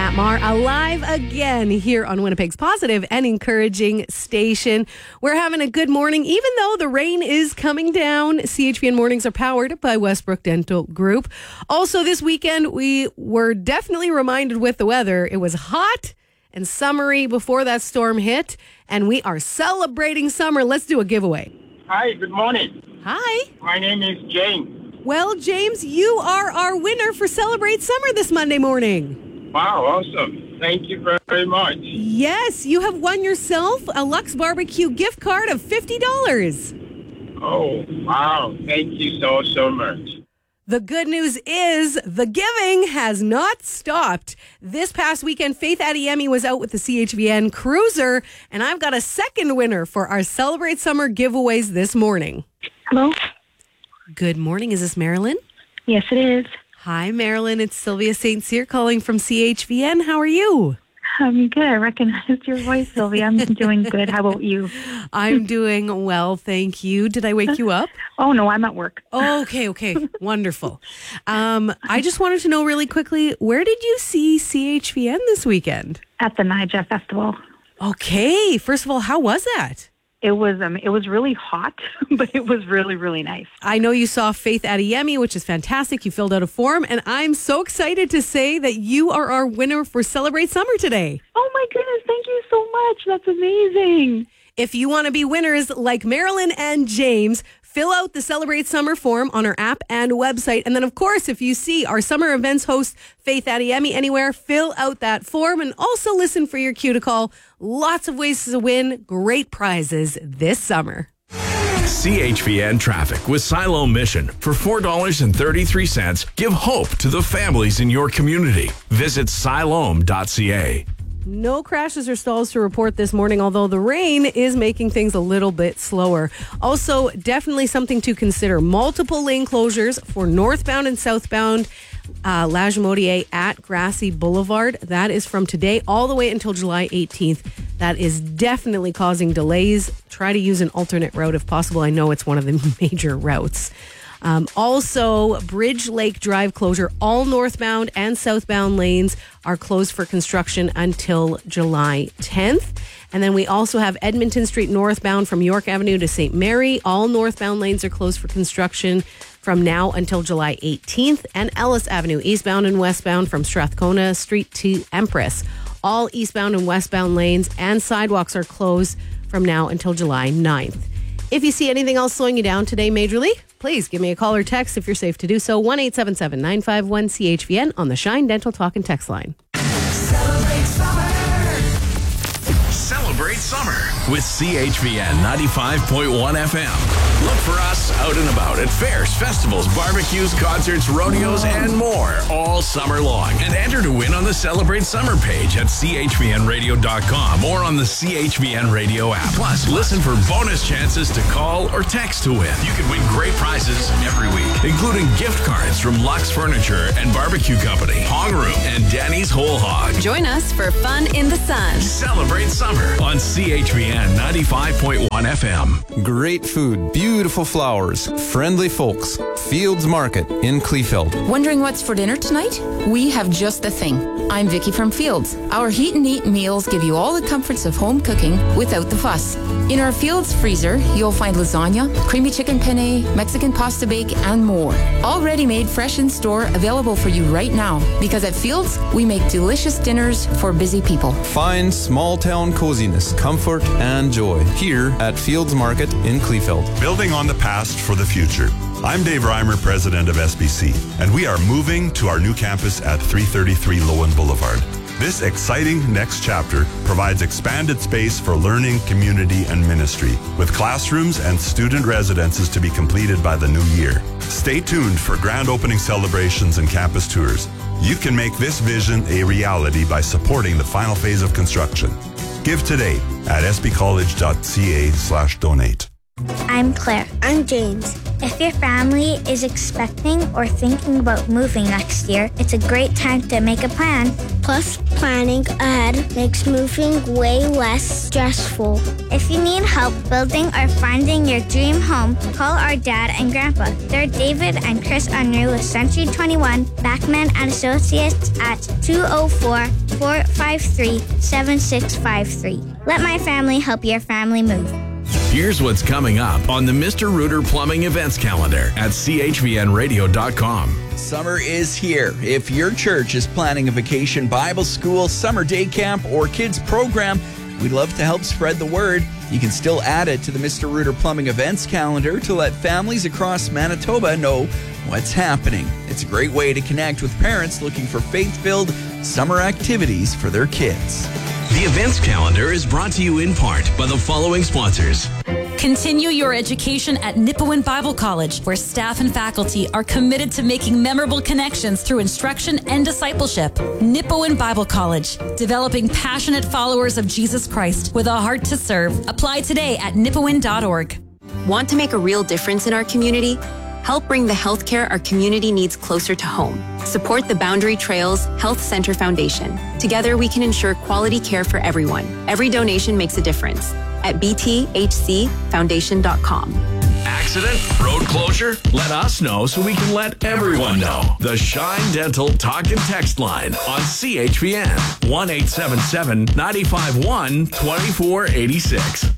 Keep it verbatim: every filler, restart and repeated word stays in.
Matt Maher, alive again here on Winnipeg's positive and encouraging station. We're having a good morning, even though the rain is coming down. C H V N mornings are powered by Westbrook Dental Group. Also, this weekend, we were definitely reminded with the weather. It was hot and summery before that storm hit, and we are celebrating summer. Let's do a giveaway. Hi, good morning. Hi. My name is James. Well, James, you are our winner for Celebrate Summer this Monday morning. Wow, awesome. Thank you very much. Yes, you have won yourself a Lux Barbecue gift card of fifty dollars. Oh, wow. Thank you so, so much. The good news is the giving has not stopped. This past weekend, Faith Adeyemi was out with the C H V N Cruiser, and I've got a second winner for our Celebrate Summer giveaways this morning. Hello? Good morning. Is this Marilyn? Yes, it is. Hi, Marilyn. It's Sylvia Saint Cyr calling from C H V N. How are you? I'm good. I recognized your voice, Sylvia. I'm doing good. How about you? I'm doing well, thank you. Did I wake you up? Oh, no, I'm at work. Oh, okay, okay. Wonderful. Um, I just wanted to know really quickly, where did you see C H V N this weekend? At the Nija Festival. Okay. First of all, how was that? It was um, it was really hot, but it was really, really nice. I know you saw Faith Adeyemi, which is fantastic. You filled out a form, and I'm so excited to say that you are our winner for Celebrate Summer today. Oh, my goodness. Thank you so much. That's amazing. If you want to be winners like Marilyn and James, fill out the Celebrate Summer form on our app and website. And then, of course, if you see our summer events host, Faith Adeyemi, anywhere, fill out that form and also listen for your cue to call. Lots of ways to win great prizes this summer. C H V N Traffic with Siloam Mission. For four dollars and thirty-three cents, give hope to the families in your community. Visit siloam dot c a. No crashes or stalls to report this morning, although the rain is making things a little bit slower. Also, definitely something to consider. Multiple lane closures for northbound and southbound uh, Lagimodiere at Grassy Boulevard. That is from today all the way until July eighteenth. That is definitely causing delays. Try to use an alternate route if possible. I know it's one of the major routes. Um, also, Bridge Lake Drive closure. All northbound and southbound lanes are closed for construction until July tenth. And then we also have Edmonton Street northbound from York Avenue to Saint Mary. All northbound lanes are closed for construction from now until July eighteenth. And Ellis Avenue eastbound and westbound from Strathcona Street to Empress. All eastbound and westbound lanes and sidewalks are closed from now until July ninth. If you see anything else slowing you down today majorly, please give me a call or text if you're safe to do so. one eight seven seven, nine five one, C H V N on the Shine Dental Talk and Text line. Celebrate summer. Celebrate summer with C H V N ninety-five point one F M. Look for us out and about at fairs, festivals, barbecues, concerts, rodeos, and more all summer long. And enter to win on the Celebrate Summer page at c h v n radio dot com or on the C H V N Radio app. Plus, listen for bonus chances to call or text to win. You can win great prizes every week, including gift cards from Lux Furniture and Barbecue Company, Hong Room, and Danny's Whole Hog. Join us for fun in the sun. Celebrate summer on C H V N ninety-five point one F M. Great food, beautiful flowers, friendly folks. Fields Market in Kleefeld. Wondering what's for dinner tonight? We have just the thing. I'm Vicky from Fields. Our heat and eat meals give you all the comforts of home cooking without the fuss. In our Fields freezer, you'll find lasagna, creamy chicken penne, Mexican pasta bake, and more. All ready-made, fresh in store, available for you right now. Because at Fields, we make delicious dinners for busy people. Find small-town coziness, comfort, and joy here at Fields Market in Kleefeld. Building on the past for the future. I'm Dave Reimer, president of S B C, and we are moving to our new campus at three thirty-three Lowen Boulevard. This exciting next chapter provides expanded space for learning, community, and ministry, with classrooms and student residences to be completed by the new year. Stay tuned for grand opening celebrations and campus tours. You can make this vision a reality by supporting the final phase of construction. Give today at s b college dot c a slash donate. I'm Claire. I'm James. If your family is expecting or thinking about moving next year, it's a great time to make a plan. Plus, planning ahead makes moving way less stressful. If you need help building or finding your dream home, call our dad and grandpa. They're David and Chris Unruh with Century twenty-one, Backman and Associates at two oh four, four five three, seven six five three. Let my family help your family move. Here's what's coming up on the Mister Rooter Plumbing events calendar at C H V N radio dot com. Summer is here. If your church is planning a vacation, Bible school, summer day camp, or kids program, we'd love to help spread the word. You can still add it to the Mister Rooter Plumbing events calendar to let families across Manitoba know what's happening. It's a great way to connect with parents looking for faith-filled summer activities for their kids. The events calendar is brought to you in part by the following sponsors. Continue your education at Nipawin Bible College, where staff and faculty are committed to making memorable connections through instruction and discipleship. Nipawin Bible College, developing passionate followers of Jesus Christ with a heart to serve. Apply today at nipawin dot org. Want to make a real difference in our community? Help bring the healthcare our community needs closer to home. Support the Boundary Trails Health Center Foundation. Together, we can ensure quality care for everyone. Every donation makes a difference. At b t h c foundation dot com. Accident? Road closure? Let us know so we can let everyone know. The Shine Dental Talk and Text line on C H V N. one eight seven seven, nine five one, two four eight six.